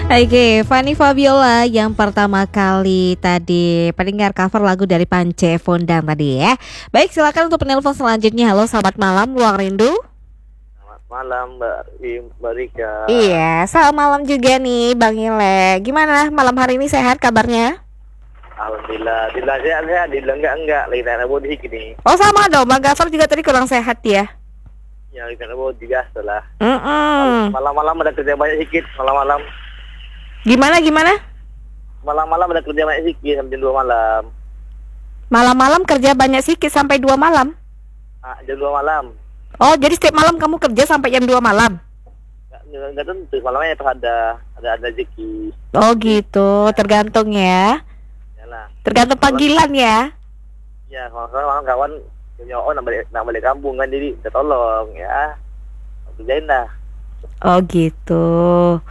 Oke, Fanny Fabiola yang pertama kali tadi pendengar cover lagu dari Pance Fondang tadi ya. Baik, silakan untuk penelpon selanjutnya. Halo, selamat malam, Ruang Rindu. Selamat malam Mbak Rika. Iya, selamat malam juga nih Bang Ile. Gimana malam hari ini, sehat kabarnya? Alhamdulillah, sehat, enggak, lagi naik bodi gini. Oh sama dong, Bang Gafar juga tadi kurang sehat ya. Ya, lagi naik bodi biasa lah. Mm-mm. Malam-malam ada kerja banyak sedikit, malam-malam. Gimana? Malam-malam ada kerja banyak sedikit sampai jam 2 malam. Malam-malam kerja banyak sedikit sampai 2 malam. Jam 2 malam. Oh, jadi setiap malam kamu kerja sampai jam 2 malam? Enggak tentu, malamnya pas ada rezeki. Oh gitu, tergantung ya. Yalah. Tergantung panggilan ya. Ya, kalau kawan punya nak balik kampung kan, jadi minta tolong ya. Kerjain dah. Oh gitu.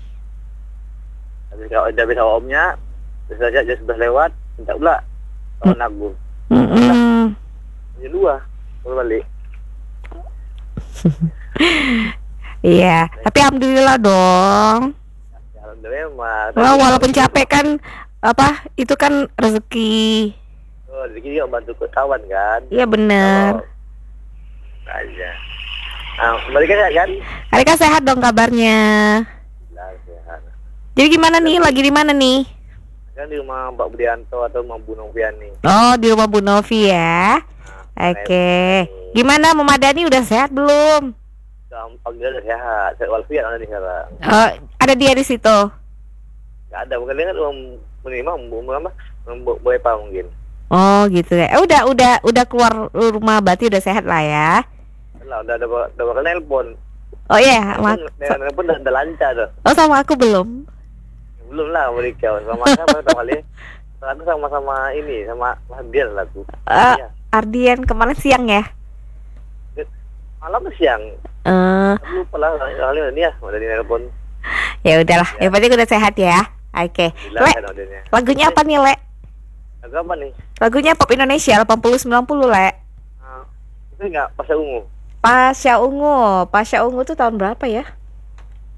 Kalau udah bisa omnya, biasa aja sudah lewat, minta pula kawan aku. Mm-mm. Jam 2 baru balik. Iya, tapi alhamdulillah dong. Ya, alhamdulillah. Wah, walaupun capek kan, itu kan rezeki. Oh, rezeki juga bantu kawan kan. Iya bener. Oh, aja. Mereka sehat kan? Harika sehat dong kabarnya. Alhamdulillah sehat. Jadi gimana nih? Lagi di mana nih? Kan di rumah Mbak Budianto atau rumah Bu Noviani. Oh, di rumah Bu Novi ya. Oke. Gimana Memadani udah sehat belum? Alhamdulillah udah sehat. Sehat walafiat ada di sekarang. Oh, ada dia di situ. Enggak ada, bukan dia kan menerima boleh apa mungkin. Oh, gitu ya. Udah keluar rumah berarti udah sehat lah ya. Lah udah bakal nelpon. Oh iya, Nelpon udah lancar tuh. Oh, sama aku belum. Belum lah mereka sama kali. Aku sama ini sama Ardian lah tuh. Iya. Ardian kemarin siang ya? Malam siang. Lupa lah kali ini ya, udah di nelpon. Ya udahlah, yang penting udah sehat ya. Oke. Le, lagunya apa nih, Le? Lagu apa nih? Lagunya pop Indonesia 80-90, Le. Itu enggak Pasha Ungu. Pasha Ungu tuh tahun berapa ya?